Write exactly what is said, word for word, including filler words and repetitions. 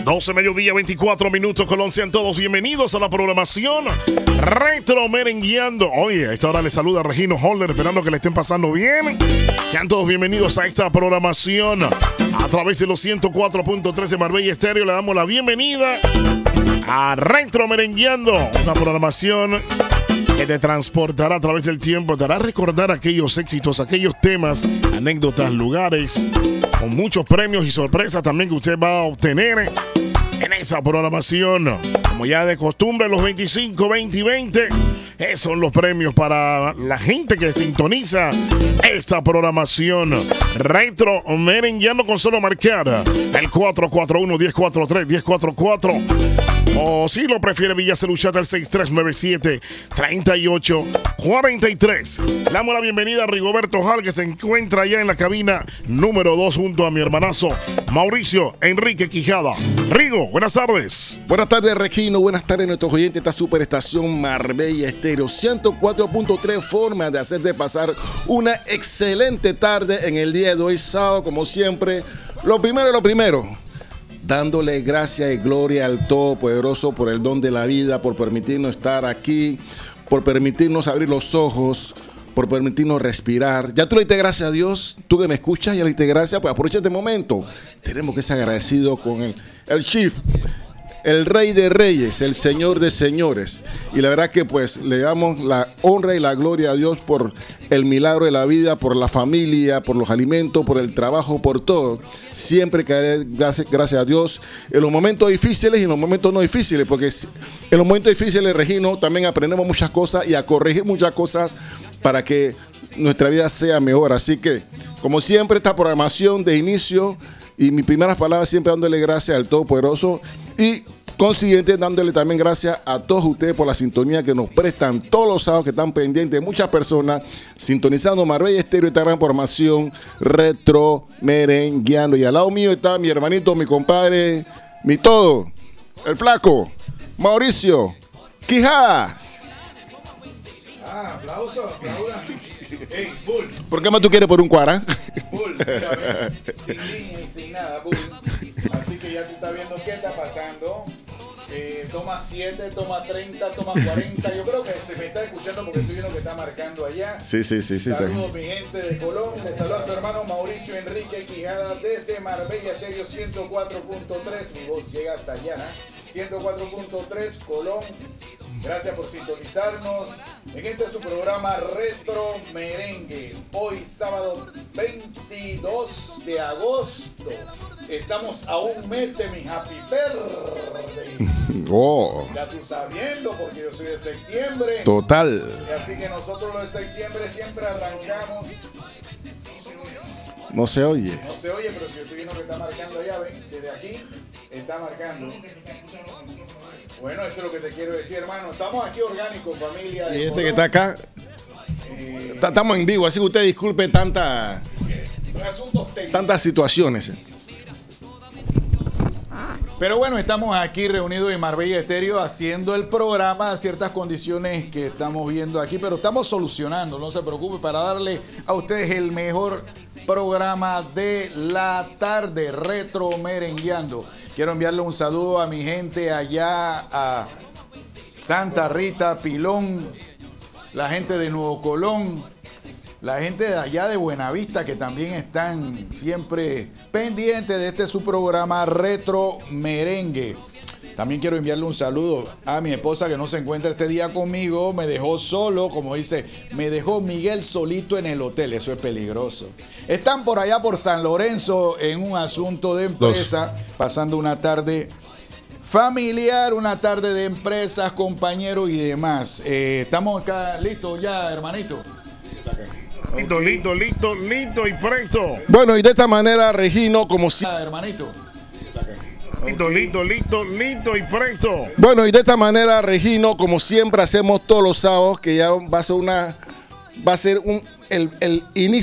doce mediodía, veinticuatro minutos, Colón. Sean todos bienvenidos a la programación Retro Merengueando. Oye, a esta hora les saluda Regino Holder, esperando que le estén pasando bien. Sean todos bienvenidos a esta programación a través de los ciento cuatro punto tres de Marbella Estéreo. Le damos la bienvenida a Retro Merengueando, una programación que te transportará a través del tiempo, te hará recordar aquellos éxitos, aquellos temas, anécdotas, lugares, con muchos premios y sorpresas también que usted va a obtener en esa programación. Como ya de costumbre, los veinticinco, veinte y veinte, esos son los premios para la gente que sintoniza esta programación. Retro Merengueando, con solo marcar el cuatro cuatro uno, uno cero cuatro tres, uno cero cuatro cuatro. O si lo prefiere, Villa Celuchata, al seis tres nueve siete, tres ocho cuatro tres. Le damos la bienvenida a Rigoberto Jal, que se encuentra allá en la cabina número dos junto a mi hermanazo Mauricio Enrique Quijada. Rigo, buenas tardes. Buenas tardes, Regino. Buenas tardes, nuestros oyentes de esta superestación Marbella Estéreo ciento cuatro punto tres. Forma de hacerte pasar una excelente tarde en el día de hoy, sábado, como siempre. Lo primero, lo primero. Dándole gracias y gloria al Todopoderoso por el don de la vida, por permitirnos estar aquí, por permitirnos abrir los ojos, por permitirnos respirar. Ya tú le diste gracias a Dios, tú que me escuchas, ya le diste gracias, pues aprovecha este momento. Tenemos que ser agradecidos con el, el Chief, el Rey de Reyes, el Señor de Señores. Y la verdad que pues le damos la honra y la gloria a Dios por el milagro de la vida, por la familia, por los alimentos, por el trabajo, por todo. Siempre que gracias, gracias a Dios en los momentos difíciles y en los momentos no difíciles, porque en los momentos difíciles, Regino, también aprendemos muchas cosas y a corregir muchas cosas para que nuestra vida sea mejor. Así que, como siempre, esta programación de inicio y mis primeras palabras siempre dándole gracias al Todopoderoso y consiguiente dándole también gracias a todos ustedes por la sintonía que nos prestan todos los sábados, que están pendientes, muchas personas sintonizando Marbella Estéreo, esta gran programación Retro Merengueando. Y al lado mío está mi hermanito, mi compadre, mi todo, el flaco, Mauricio Quijada. Ah, aplauso, aplaudan. Hey, Bull. ¿Por qué más tú quieres por un cuara? Bull, mira, sin línea y sin nada, Bull. Así que ya tú estás viendo qué está pasando. Eh, toma siete, toma treinta, toma cuarenta. Yo creo que se me está escuchando porque estoy viendo que está marcando allá. Sí, sí, sí, sí. Saludos, mi gente de Colón. Le saluda a su hermano Mauricio Enrique Quijada desde Marbella Estéreo ciento cuatro punto tres. Mi voz llega hasta allá. ciento cuatro punto tres, Colón. Gracias por sintonizarnos en este su programa Retro Merengue. Hoy sábado veintidós de agosto. Estamos a un mes de mi Happy Birthday. Oh. Ya tú estás viendo porque yo soy de septiembre. Total. Así que nosotros los de septiembre siempre arrancamos. No se oye. No se oye, pero si yo estoy viendo que está marcando allá, ven, desde aquí está marcando. Bueno, eso es lo que te quiero decir, hermano. Estamos aquí orgánicos, familia. Y este que está acá, eh, estamos en vivo, así que usted disculpe tanta, asuntos técnicos. tantas situaciones. Pero bueno, estamos aquí reunidos en Marbella Estéreo haciendo el programa a ciertas condiciones que estamos viendo aquí, pero estamos solucionando, no se preocupe, para darle a ustedes el mejor programa de la tarde, Retro Merengueando. Quiero enviarle un saludo a mi gente allá a Santa Rita, Pilón, la gente de Nuevo Colón, la gente de allá de Buenavista, que también están siempre pendientes de este su programa Retro Merengue. También quiero enviarle un saludo a mi esposa, que no se encuentra este día conmigo, me dejó solo, como dice, me dejó Miguel solito en el hotel, eso es peligroso. Están por allá por San Lorenzo en un asunto de empresa, Dos. pasando una tarde familiar, una tarde de empresas, compañeros y demás. Eh, estamos acá listos ya, hermanito. Listo, okay. listo, listo, listo y presto. Bueno, y de esta manera, Regino, como si... Ah, hermanito. Listo, okay. listo, listo, listo y presto. Bueno, y de esta manera, Regino, como siempre hacemos todos los sábados, que ya va a ser una... Va a ser un, el, el inicio